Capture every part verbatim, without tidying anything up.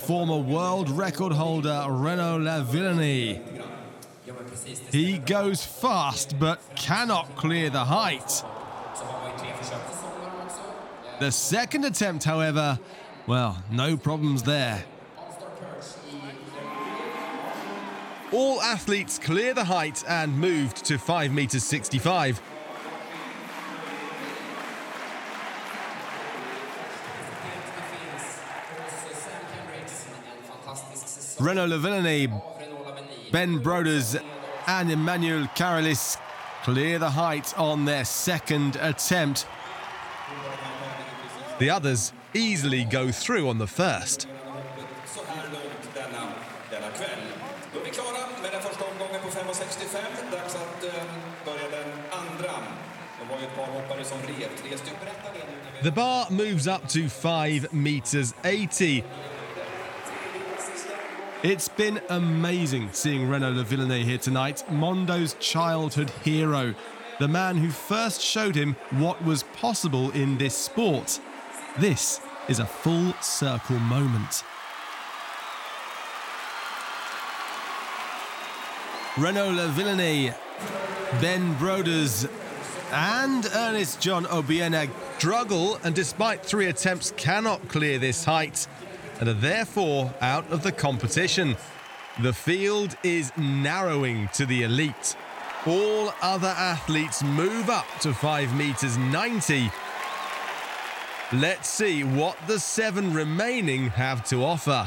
former world record holder Renaud Lavillenie. He goes fast but cannot clear the height. The second attempt, however, well, no problems there. All athletes clear the height and moved to five meters sixty-five. Renaud Lavillenie, Ben Broders and Emmanuel Caralis clear the height on their second attempt. The others easily go through on the first. The bar moves up to five meters eighty. It's been amazing seeing Renaud Lavillenie here tonight, Mondo's childhood hero, the man who first showed him what was possible in this sport. This is a full circle moment. Renaud Lavillenie, Ben Broders and Ernest John Obiena struggle, and despite three attempts cannot clear this height and are therefore out of the competition. The field is narrowing to the elite. All other athletes move up to five meters ninety. Let's see what the seven remaining have to offer.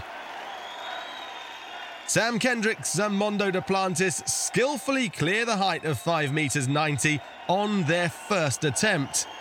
Sam Kendricks and Mondo Duplantis skillfully clear the height of five meters ninety on their first attempt.